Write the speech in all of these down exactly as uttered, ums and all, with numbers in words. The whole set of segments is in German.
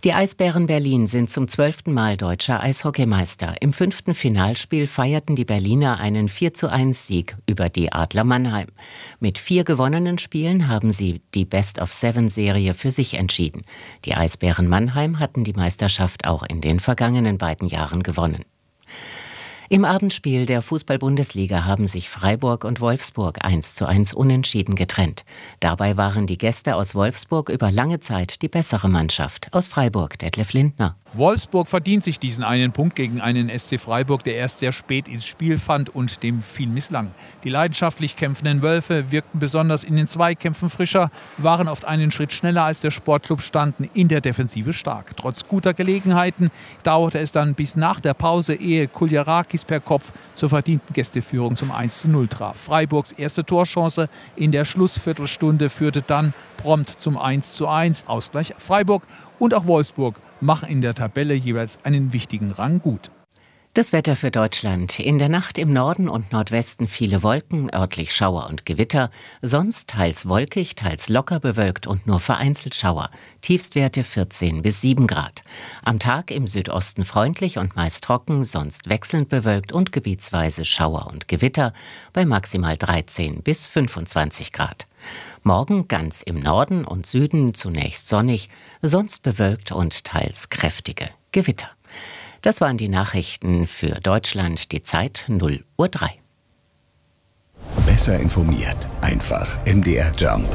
Die Eisbären Berlin sind zum zwölften Mal deutscher Eishockeymeister. Im fünften Finalspiel feierten die Berliner einen vier zu eins Sieg über die Adler Mannheim. Mit vier gewonnenen Spielen haben sie die Best-of-Seven-Serie für sich entschieden. Die Eisbären Mannheim hatten die Meisterschaft auch in den vergangenen beiden Jahren gewonnen. Im Abendspiel der Fußball-Bundesliga haben sich Freiburg und Wolfsburg eins zu eins unentschieden getrennt. Dabei waren die Gäste aus Wolfsburg über lange Zeit die bessere Mannschaft. Aus Freiburg Detlef Lindner. Wolfsburg verdient sich diesen einen Punkt gegen einen S C Freiburg, der erst sehr spät ins Spiel fand und dem viel misslang. Die leidenschaftlich kämpfenden Wölfe wirkten besonders in den Zweikämpfen frischer, waren oft einen Schritt schneller als der Sportclub, standen in der Defensive stark. Trotz guter Gelegenheiten dauerte es dann bis nach der Pause, ehe Kuljarakis per Kopf zur verdienten Gästeführung zum eins zu null traf. Freiburgs erste Torchance in der Schlussviertelstunde führte dann prompt zum eins zu eins. Ausgleich. Freiburg und auch Wolfsburg machen in der Tabelle jeweils einen wichtigen Rang gut. Das Wetter für Deutschland. In der Nacht im Norden und Nordwesten viele Wolken, örtlich Schauer und Gewitter. Sonst teils wolkig, teils locker bewölkt und nur vereinzelt Schauer. Tiefstwerte vierzehn bis sieben Grad. Am Tag im Südosten freundlich und meist trocken, sonst wechselnd bewölkt und gebietsweise Schauer und Gewitter bei maximal dreizehn bis fünfundzwanzig Grad. Morgen ganz im Norden und Süden zunächst sonnig, sonst bewölkt und teils kräftige Gewitter. Das waren die Nachrichten für Deutschland. Die Zeit null Uhr drei. Besser informiert. Einfach M D R Jump.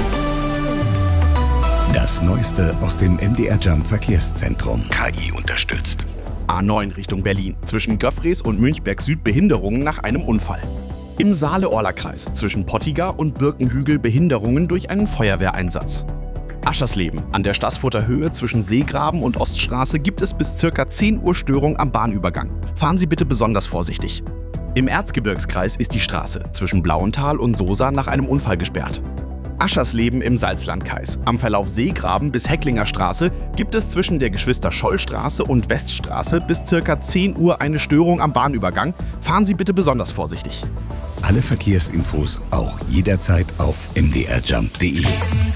Das Neueste aus dem M D R Jump Verkehrszentrum. K I unterstützt. A neun Richtung Berlin. Zwischen Göffries und Münchberg Süd Behinderungen nach einem Unfall. Im Saale-Orla-Kreis zwischen Pottiger und Birkenhügel Behinderungen durch einen Feuerwehreinsatz. Aschersleben. An der Staßfurter Höhe zwischen Seegraben und Oststraße gibt es bis ca. zehn Uhr Störung am Bahnübergang. Fahren Sie bitte besonders vorsichtig. Im Erzgebirgskreis ist die Straße zwischen Blauental und Sosa nach einem Unfall gesperrt. Aschersleben im Salzlandkreis. Am Verlauf Seegraben bis Hecklinger Straße gibt es zwischen der Geschwister-Scholl-Straße und Weststraße bis ca. zehn Uhr eine Störung am Bahnübergang. Fahren Sie bitte besonders vorsichtig. Alle Verkehrsinfos auch jederzeit auf m d r jump punkt d e.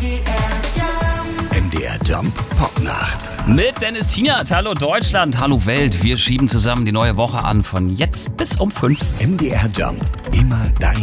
M D R Jump Popnacht. Mit Dennis Tienert. Hallo Deutschland, hallo Welt. Wir schieben zusammen die neue Woche an von jetzt bis um fünf. M D R Jump. Immer dein